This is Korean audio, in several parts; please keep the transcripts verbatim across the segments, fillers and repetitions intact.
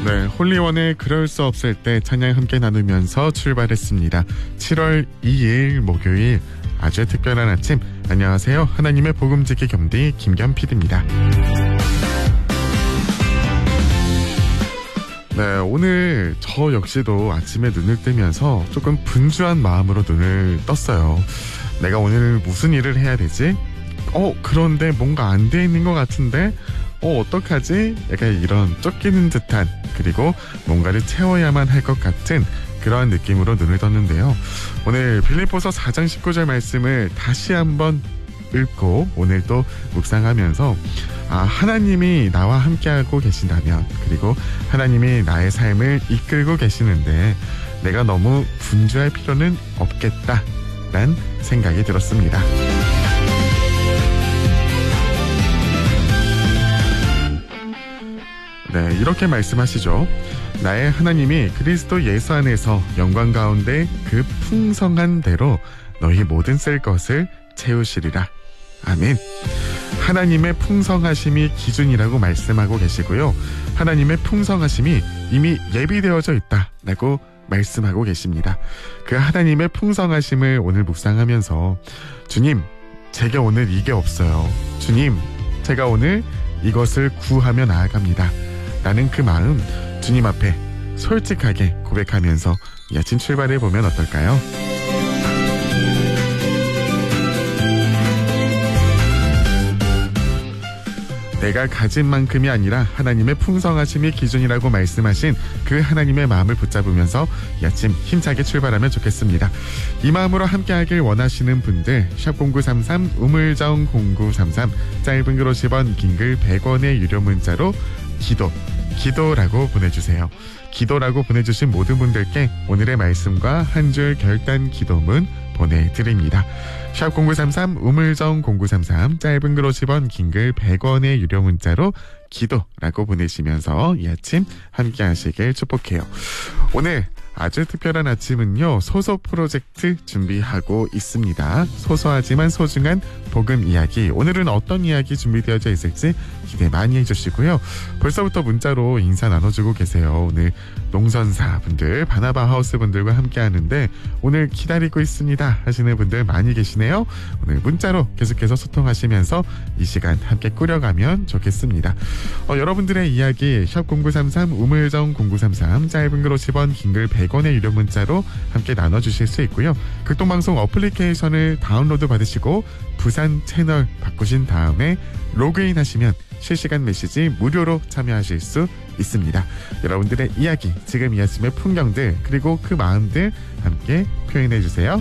네, 홀리원의 그럴 수 없을 때 찬양 함께 나누면서 출발했습니다. 칠월 이일 목요일 아주 특별한 아침. 안녕하세요. 하나님의 복음지기 겸디 김겸 피디입니다. 네, 오늘 저 역시도 아침에 눈을 뜨면서 조금 분주한 마음으로 눈을 떴어요. 내가 오늘 무슨 일을 해야 되지? 어, 그런데 뭔가 안 돼 있는 것 같은데? 어, 어떡하지? 약간 이런 쫓기는 듯한, 그리고 뭔가를 채워야만 할 것 같은 그러한 느낌으로 눈을 떴는데요. 오늘 빌립보서 사 장 십구 절 말씀을 다시 한번 읽고 오늘 또 묵상하면서 아, 하나님이 나와 함께하고 계신다면, 그리고 하나님이 나의 삶을 이끌고 계시는데 내가 너무 분주할 필요는 없겠다라는 생각이 들었습니다. 네, 이렇게 말씀하시죠. 나의 하나님이 그리스도 예수 안에서 영광 가운데 그 풍성한 대로 너희 모든 쓸 것을 채우시리라. 아멘. 하나님의 풍성하심이 기준이라고 말씀하고 계시고요. 하나님의 풍성하심이 이미 예비되어져 있다라고 말씀하고 계십니다. 그 하나님의 풍성하심을 오늘 묵상하면서 주님, 제게 오늘 이게 없어요. 주님, 제가 오늘 이것을 구하며 나아갑니다. 라는 그 마음 주님 앞에 솔직하게 고백하면서 이 아침 출발해보면 어떨까요? 내가 가진 만큼이 아니라 하나님의 풍성하심이 기준이라고 말씀하신 그 하나님의 마음을 붙잡으면서 이 아침 힘차게 출발하면 좋겠습니다. 이 마음으로 함께하길 원하시는 분들 샵 공구삼삼 우물정 공구삼삼 짧은 글 오십 원 긴 글 백 원의 유료 문자로 기도 기도라고 보내주세요. 기도라고 보내주신 모든 분들께 오늘의 말씀과 한 줄 결단 기도문 보내드립니다. 샵 공구삼삼 우물정 공구삼삼 짧은 글 오십 원 긴 글 백 원의 유료 문자로 기도라고 보내시면서 이 아침 함께 하시길 축복해요. 오늘 아주 특별한 아침은요, 소소 프로젝트 준비하고 있습니다. 소소하지만 소중한 복음 이야기. 오늘은 어떤 이야기 준비되어져 있을지 기대 많이 해주시고요. 벌써부터 문자로 인사 나눠주고 계세요. 오늘 농선사 분들, 바나바 하우스 분들과 함께 하는데 오늘 기다리고 있습니다 하시는 분들 많이 계시네요. 오늘 문자로 계속해서 소통하시면서 이 시간 함께 꾸려가면 좋겠습니다. 어, 여러분들의 이야기 샵 공구삼삼 우물정 공구삼삼 짧은 글 오십 원 긴 글 백 원의 유료 문자로 함께 나눠주실 수 있고요. 극동방송 어플리케이션을 다운로드 받으시고 부산 채널 바꾸신 다음에 로그인 하시면 실시간 메시지 무료로 참여하실 수 있습니다. 여러분들의 이야기, 지금 이 아침의 풍경들, 그리고 그 마음들 함께 표현해주세요.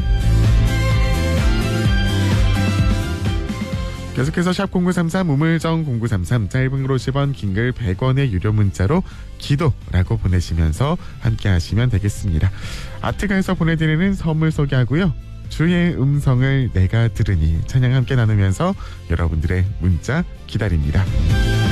계속해서 샵 공구삼삼 우물정 공구삼삼 짧은 글 오십 원 긴 글 백 원의 유료 문자로 기도라고 보내시면서 함께 하시면 되겠습니다. 아트가에서 보내드리는 선물 소개하고요. 주의 음성을 내가 들으니 찬양 함께 나누면서 여러분들의 문자 기다립니다.